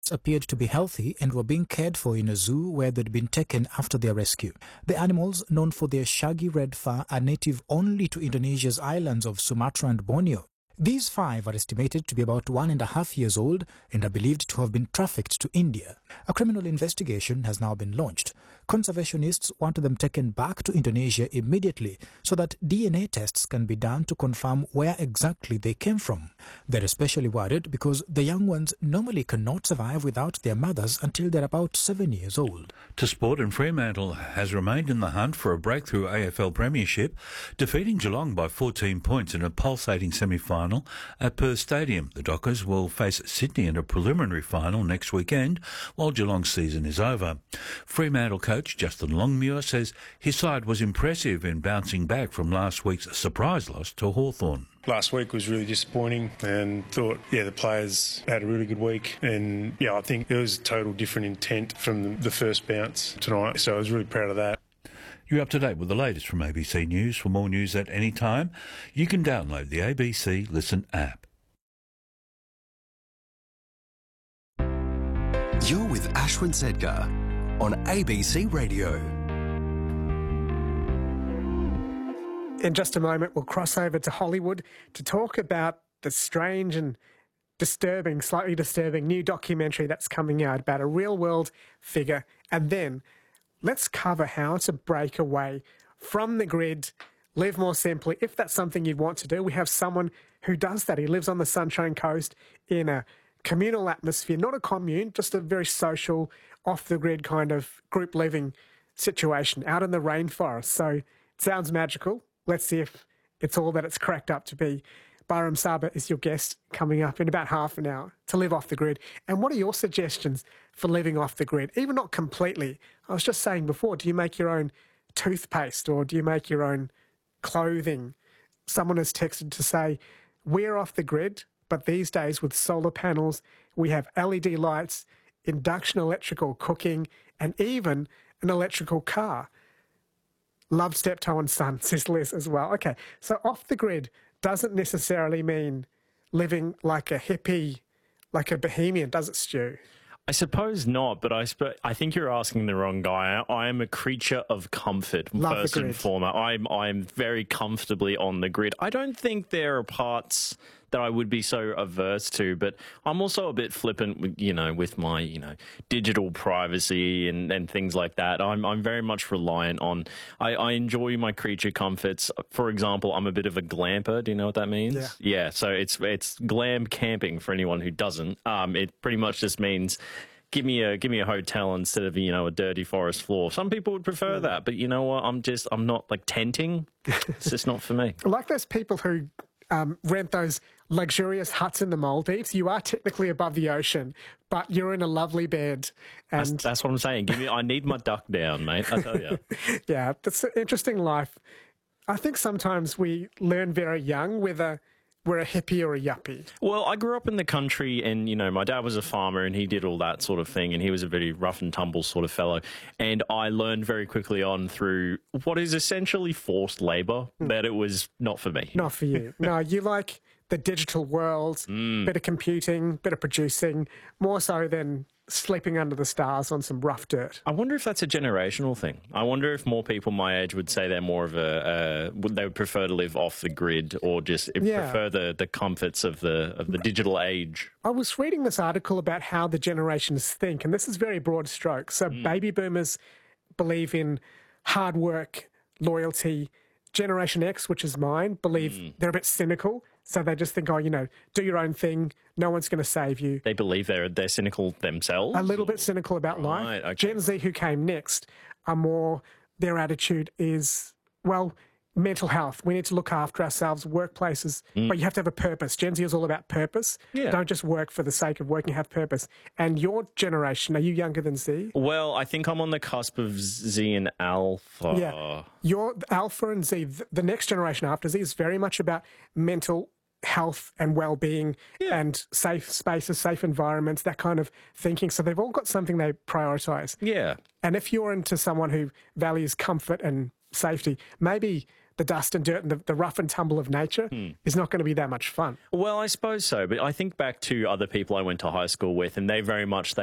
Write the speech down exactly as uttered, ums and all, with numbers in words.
appeared to be healthy and were being cared for in a zoo where they'd been taken after their rescue. The animals, known for their shaggy red fur, are native only to Indonesia's islands of Sumatra and Borneo. These five are estimated to be about one and a half years old and are believed to have been trafficked to India. A criminal investigation has now been launched. Conservationists want them taken back to Indonesia immediately so that D N A tests can be done to confirm where exactly they came from. They're especially worried because the young ones normally cannot survive without their mothers until they're about seven years old. To sport, and Fremantle has remained in the hunt for a breakthrough A F L premiership, defeating Geelong by fourteen points in a pulsating semi-final at Perth Stadium. The Dockers will face Sydney in a preliminary final next weekend while Geelong's season is over. Fremantle coach Justin Longmuir says his side was impressive in bouncing back from last week's surprise loss to Hawthorn. Last week was really disappointing and thought, yeah, the players had a really good week. And, yeah, I think there was a total different intent from the first bounce tonight. So I was really proud of that. You're up to date with the latest from A B C News. For more news at any time, you can download the A B C Listen app. You're with Ashwin Sedgar on A B C Radio. In just a moment, we'll cross over to Hollywood to talk about the strange and disturbing, slightly disturbing new documentary that's coming out about a real-world figure. And then let's cover how to break away from the grid, live more simply. If that's something you want to do, we have someone who does that. He lives on the Sunshine Coast in a communal atmosphere, not a commune, just a very social, off-the-grid kind of group living situation out in the rainforest. So it sounds magical. Let's see if it's all that it's cracked up to be. Byram Saba is your guest coming up in about half an hour to live off the grid. And what are your suggestions for living off the grid? Even not completely. I was just saying before, do you make your own toothpaste or do you make your own clothing? Someone has texted to say, we're off the grid, but these days with solar panels, we have L E D lights, induction electrical cooking, and even an electrical car. Loved steptoe and son, says Liz as well. Okay, so off the grid doesn't necessarily mean living like a hippie, like a bohemian, does it, Stu? I suppose not, but I sp- I think you're asking the wrong guy. I, I am a creature of comfort, Love first the grid. and foremost. I'm, I'm very comfortably on the grid. I don't think there are parts that I would be so averse to, but I'm also a bit flippant, with, you know, with my, you know, digital privacy and, and things like that. I'm I'm very much reliant on, I, I enjoy my creature comforts. For example, I'm a bit of a glamper. Do you know what that means? Yeah. Yeah, so it's it's glam camping for anyone who doesn't. Um, it pretty much just means give me a give me a hotel instead of, you know, a dirty forest floor. Some people would prefer that, but you know what? I'm just I'm not like tenting. It's just not for me. I like those people who um, rent those luxurious huts in the Maldives. You are technically above the ocean, but you're in a lovely bed. And That's, that's what I'm saying. Give me, I need my duck down, mate. I tell you. yeah, that's an interesting life. I think sometimes we learn very young whether we're a hippie or a yuppie. Well, I grew up in the country and, you know, my dad was a farmer and he did all that sort of thing and he was a very rough and tumble sort of fellow. And I learned very quickly on through what is essentially forced labour that it was not for me. Not for you. No, you like the digital world, Mm. bit of computing, bit of producing, more so than sleeping under the stars on some rough dirt. I wonder if that's a generational thing. I wonder if more people my age would say they're more of a, uh, would they would prefer to live off the grid or just Yeah. prefer the, the comforts of the of the digital age. I was reading this article about how the generations think, and this is very broad strokes. So baby boomers believe in hard work, loyalty. Generation X, which is mine, believe they're a bit cynical. So they just think, oh, you know, do your own thing. No one's going to save you. They believe they're they're cynical themselves. A little bit cynical about life. Right, okay. Gen Z, who came next, are more, their attitude is, well, mental health. We need to look after ourselves, workplaces, but you have to have a purpose. Gen Z is all about purpose. Yeah. Don't just work for the sake of working, have purpose. And your generation, are you younger than Z? Well, I think I'm on the cusp of Z and Alpha. Yeah. Your Alpha and Z, th- the next generation after Z is very much about mental health and well-being and safe spaces, safe environments, that kind of thinking. So they've all got something they prioritise. Yeah. And if you're into someone who values comfort and safety, maybe the dust and dirt and the, the rough and tumble of nature Hmm. is not going to be that much fun. Well, I suppose so, but I think back to other people I went to high school with, and they very much